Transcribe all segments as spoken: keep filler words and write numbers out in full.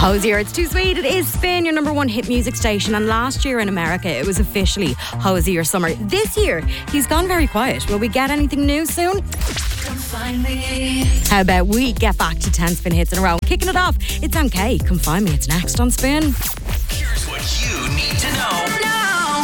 Hozier, it's too sweet. It is Spin, your number one hit music station. And last year in America, it was officially Hozier summer. This year, he's gone very quiet. Will we get anything new soon? Come find me. How about we get back to ten Spin hits in a row? Kicking it off, it's M K. Come find me. It's next on Spin. Here's what you need to know now.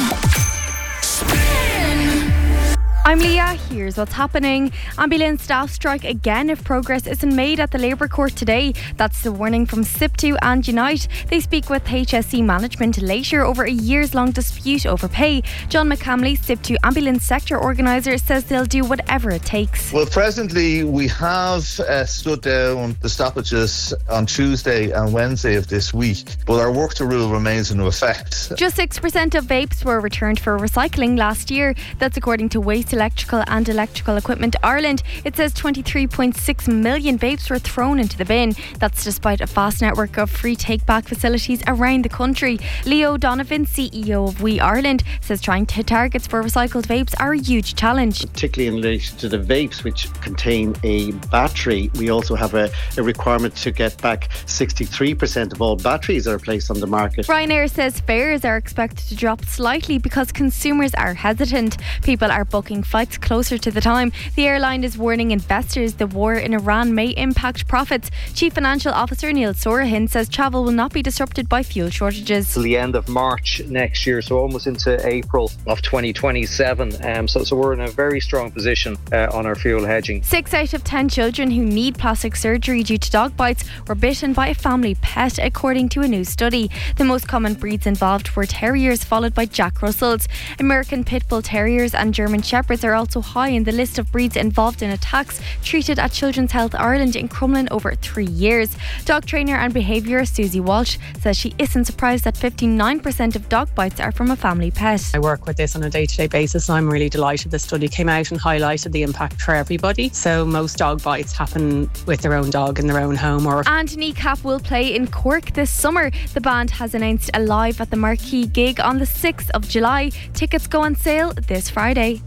I'm Leah, here's what's happening. Ambulance staff strike again if progress isn't made at the Labour Court today. That's the warning from SIPTU and Unite. They speak with H S C management later over a years-long dispute over pay. John McCamley, SIPTU ambulance sector organiser, says they'll do whatever it takes. Well, presently we have uh, stood down the stoppages on Tuesday and Wednesday of this week, but our work to rule remains in effect. Just six percent of vapes were returned for recycling last year. That's according to Waste Electrical and Electrical Equipment Ireland. It says twenty-three point six million vapes were thrown into the bin. That's despite a vast network of free take-back facilities around the country. Leo Donovan, C E O of We Ireland, says trying to hit targets for recycled vapes are a huge challenge. Particularly in relation to the vapes, which contain a battery, we also have a, a requirement to get back sixty-three percent of all batteries that are placed on the market. Ryanair says fares are expected to drop slightly because consumers are hesitant. People are booking flights closer to the time. The airline is warning investors the war in Iran may impact profits. Chief Financial Officer Neil Sorahan says travel will not be disrupted by fuel shortages. Till the end of March next year, so almost into April of twenty twenty-seven. Um, so, so we're in a very strong position uh, on our fuel hedging. Six out of ten children who need plastic surgery due to dog bites were bitten by a family pet, according to a new study. The most common breeds involved were terriers, followed by Jack Russells. American Pit Bull Terriers and German Shepherds are also high in the list of breeds involved in attacks treated at Children's Health Ireland in Crumlin over three years. Dog trainer and behaviourist Susie Walsh says she isn't surprised that fifty-nine percent of dog bites are from a family pet. I work with this on a day-to-day basis and I'm really delighted the study came out and highlighted the impact for everybody. So most dog bites happen with their own dog in their own home. Or And Kneecap will play in Cork this summer. The band has announced a live at the Marquee gig on the sixth of July. Tickets go on sale this Friday.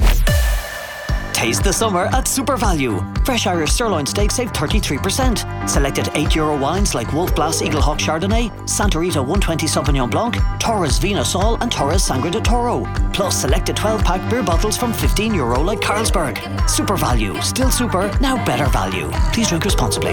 Taste the summer at Super Value. Fresh Irish sirloin steak save thirty-three percent. Selected eight euro wines like Wolf Blass Eagle Hawk Chardonnay, Santa Rita one twenty Sauvignon Blanc, Torres Vina Sol and Torres Sangre de Toro. Plus selected twelve pack beer bottles from fifteen euro like Carlsberg. Super Value. Still super, now better value. Please drink responsibly.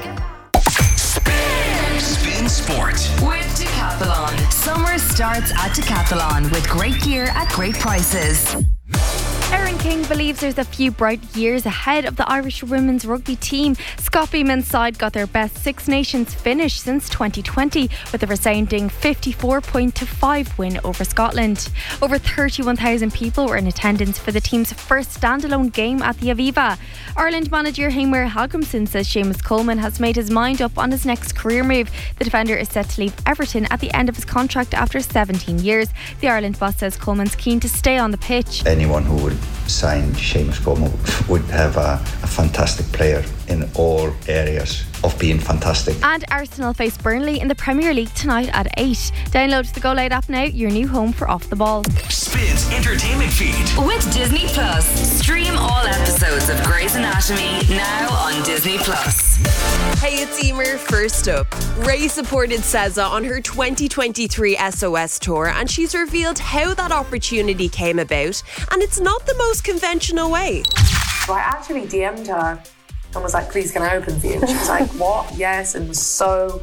Spin, Spin Sport with Decathlon. Summer starts at Decathlon with great gear at great prices. Erin King believes there's a few bright years ahead of the Irish women's rugby team. Scott Beeman's side got their best Six Nations finish since twenty twenty with a resounding fifty-four point five win over Scotland. Over thirty-one thousand people were in attendance for the team's first standalone game at the Aviva. Ireland manager Heimir Hallgrímsson says Seamus Coleman has made his mind up on his next career move. The defender is set to leave Everton at the end of his contract after seventeen years. The Ireland boss says Coleman's keen to stay on the pitch. Anyone who would sign Seamus Coleman would have a, a fantastic player in all areas of being fantastic. And Arsenal face Burnley in the Premier League tonight at eight. Download the Go Loud app now, your new home for Off the Ball. Spin's entertainment feed with Disney Plus. Stream all episodes of Grey's Anatomy now on Disney Plus. Hey, it's Emer. First up, Ray supported S Z A on her twenty twenty-three S O S tour, and she's revealed how that opportunity came about, and it's not the most conventional way. So I actually D M'd her and was like, please can I open for you? And she was like, what? Yes, and was so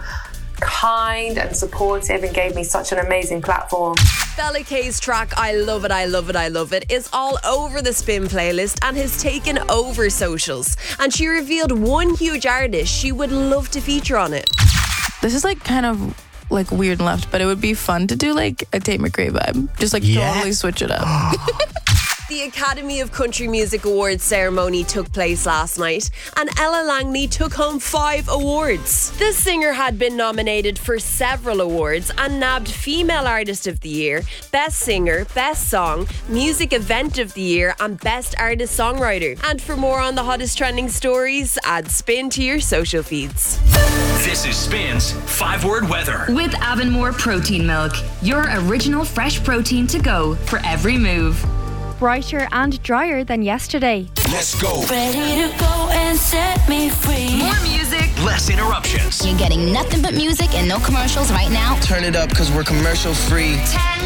kind and supportive and gave me such an amazing platform. Bella K's track I Love It, I Love It, I Love It is all over the Spin playlist and has taken over socials. And she revealed one huge artist she would love to feature on it. This is like kind of like weird and left, but it would be fun to do like a Tate McRae vibe. Just like yeah. totally switch it up. The Academy of Country Music Awards ceremony took place last night and Ella Langley took home five awards. The singer had been nominated for several awards and nabbed Female Artist of the Year, Best Singer, Best Song, Music Event of the Year and Best Artist Songwriter. And for more on the hottest trending stories, add Spin to your social feeds. This is Spin's five-word weather. With Avonmore Protein Milk, your original fresh protein to go for every move. Brighter and drier than yesterday. Let's go. Ready to go and set me free. More music, less interruptions. You're getting nothing but music and no commercials right now. Turn it up because we're commercial free.